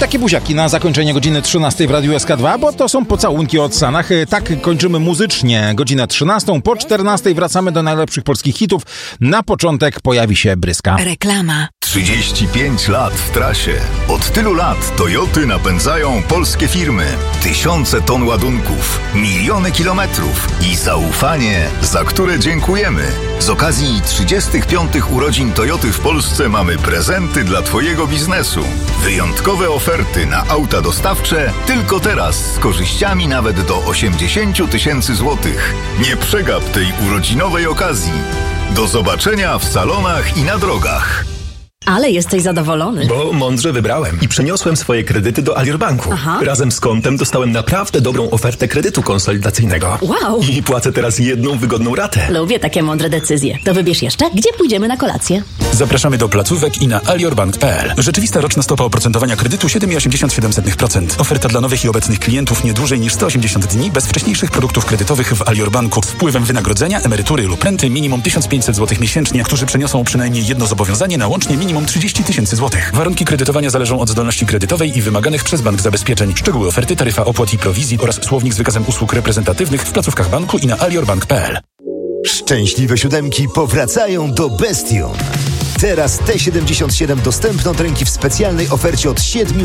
Takie buziaki na zakończenie godziny 13 w Radiu SK2, bo to są pocałunki od Sanach. Tak kończymy muzycznie godzinę 13. Po 14 wracamy do najlepszych polskich hitów. Na początek pojawi się Bryska. Reklama. 35 lat w trasie. Od tylu lat Toyoty napędzają polskie firmy. Tysiące ton ładunków, miliony kilometrów i zaufanie, za które dziękujemy. Z okazji 35 urodzin Toyoty w Polsce mamy prezenty dla Twojego biznesu. Wyjątkowe oferty na auta dostawcze tylko teraz z korzyściami nawet do 80 000 złotych. Nie przegap tej urodzinowej okazji. Do zobaczenia w salonach i na drogach. Ale jesteś zadowolony. Bo mądrze wybrałem i przeniosłem swoje kredyty do Alior Banku. Razem z kontem dostałem naprawdę dobrą ofertę kredytu konsolidacyjnego. Wow! I płacę teraz jedną wygodną ratę. Lubię takie mądre decyzje. To wybierz jeszcze, gdzie pójdziemy na kolację. Zapraszamy do placówek i na aliorbank.pl. Rzeczywista roczna stopa oprocentowania kredytu 7,87%. Oferta dla nowych i obecnych klientów nie dłużej niż 180 dni bez wcześniejszych produktów kredytowych w Alior Banku z wpływem wynagrodzenia, emerytury lub renty minimum 1500 zł miesięcznie, którzy przeniosą przynajmniej jedno zobowiązanie na łącznie minimum 30 000 zł. Warunki kredytowania zależą od zdolności kredytowej i wymaganych przez bank zabezpieczeń. Szczegóły oferty, taryfa opłat i prowizji oraz słownik z wykazem usług reprezentatywnych w placówkach banku i na aliorbank.pl. Szczęśliwe siódemki powracają do Bestion. Teraz T77 dostępne od ręki w specjalnej ofercie od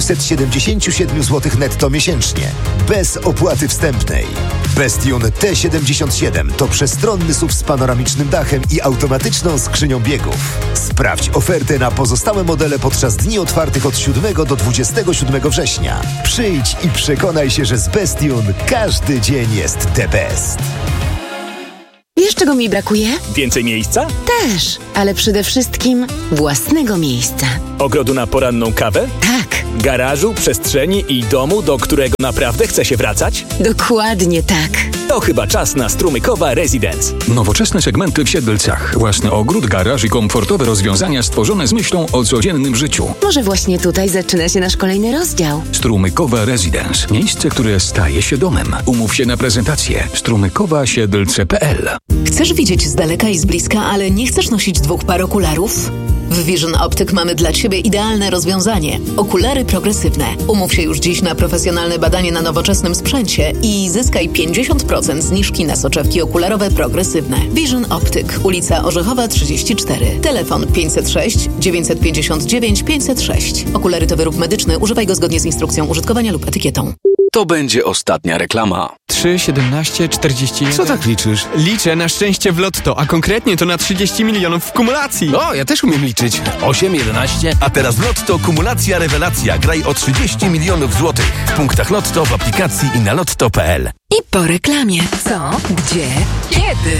777 zł netto miesięcznie. Bez opłaty wstępnej. Bestion T77 to przestronny SUV z panoramicznym dachem i automatyczną skrzynią biegów. Sprawdź ofertę na pozostałe modele podczas dni otwartych od 7 do 27 września. Przyjdź i przekonaj się, że z Bestion każdy dzień jest the best. Wiesz, czego mi brakuje? Więcej miejsca? Też, ale przede wszystkim własnego miejsca. Ogrodu na poranną kawę? Tak. Garażu, przestrzeni i domu, do którego naprawdę chce się wracać? Dokładnie tak. To chyba czas na Strumykowa Residence. Nowoczesne segmenty w Siedlcach. Własny ogród, garaż i komfortowe rozwiązania stworzone z myślą o codziennym życiu. Może właśnie tutaj zaczyna się nasz kolejny rozdział. Strumykowa Residence. Miejsce, które staje się domem. Umów się na prezentację. strumykowasiedlce.pl. Chcesz widzieć z daleka i z bliska, ale nie chcesz nosić 2 par okularów? W Vision Optic mamy dla Ciebie idealne rozwiązanie. Okulary progresywne. Umów się już dziś na profesjonalne badanie na nowoczesnym sprzęcie i zyskaj 50% zniżki na soczewki okularowe progresywne. Vision Optic, ulica Orzechowa 34. Telefon 506 959 506. Okulary to wyrób medyczny. Używaj go zgodnie z instrukcją użytkowania lub etykietą. To będzie ostatnia reklama. 3, 17, 41... Co tak liczysz? Liczę na szczęście w lotto, a konkretnie to na 30 milionów w kumulacji. O, ja też umiem liczyć. 8, 11... A teraz lotto, kumulacja, rewelacja. Graj o 30 milionów złotych. W punktach lotto, w aplikacji i na lotto.pl. I po reklamie. Co? Gdzie? Kiedy?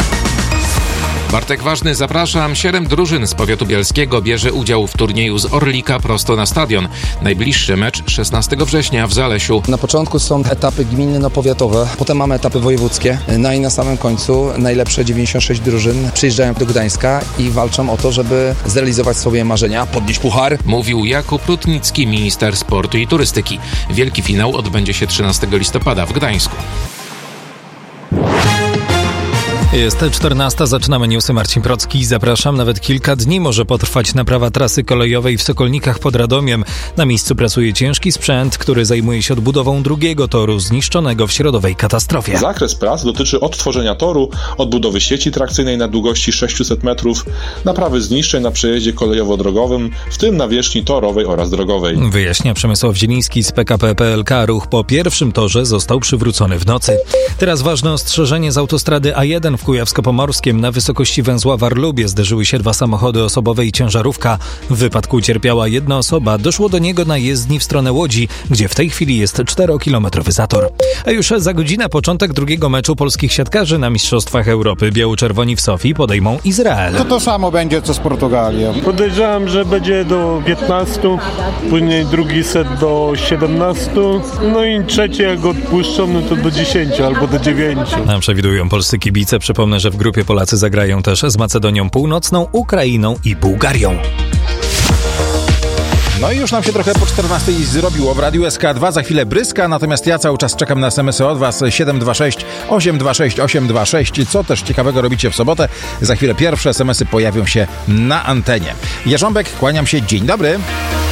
Bartek Ważny, zapraszam. 7 drużyn z powiatu bielskiego bierze udział w turnieju z Orlika prosto na stadion. Najbliższy mecz 16 września w Zalesiu. Na początku są etapy gminno-powiatowe, potem mamy etapy wojewódzkie, no i na samym końcu najlepsze 96 drużyn przyjeżdżają do Gdańska i walczą o to, żeby zrealizować sobie marzenia, podnieść puchar. Mówił Jakub Rutnicki, minister sportu i turystyki. Wielki finał odbędzie się 13 listopada w Gdańsku. Jest 14, zaczynamy newsy. Marcin Procki. Zapraszam. Nawet kilka dni może potrwać naprawa trasy kolejowej w Sokolnikach pod Radomiem. Na miejscu pracuje ciężki sprzęt, który zajmuje się odbudową drugiego toru zniszczonego w środowej katastrofie. Zakres prac dotyczy odtworzenia toru, odbudowy sieci trakcyjnej na długości 600 metrów, naprawy zniszczeń na przejeździe kolejowo-drogowym, w tym nawierzchni torowej oraz drogowej. Wyjaśnia Przemysław Zieliński z PKP PLK. Ruch po pierwszym torze został przywrócony w nocy. Teraz ważne ostrzeżenie z autostrady A1 w Kujawsko-Pomorskiem. Na wysokości węzła w Arlubie zderzyły się 2 samochody osobowe i ciężarówka. W wypadku ucierpiała 1 osoba. Doszło do niego na jezdni w stronę Łodzi, gdzie w tej chwili jest 4-kilometrowy zator. A już za godzinę początek drugiego meczu polskich siatkarzy na Mistrzostwach Europy. Biało-czerwoni w Sofii podejmą Izrael. To samo będzie co z Portugalią. Podejrzewam, że będzie do 15, później drugi set do 17, no i trzeci jak odpuszczą, no to do 10 albo do 9. A przewidują polscy kibice. Przypomnę, że w grupie Polacy zagrają też z Macedonią Północną, Ukrainą i Bułgarią. No i już nam się trochę po 14 zrobiło w Radiu SK2. Za chwilę Bryska, natomiast ja cały czas czekam na SMS-y od Was 726 826 826. Co też ciekawego robicie w sobotę? Za chwilę pierwsze SMS-y pojawią się na antenie. Jarząbek, kłaniam się. Dzień dobry.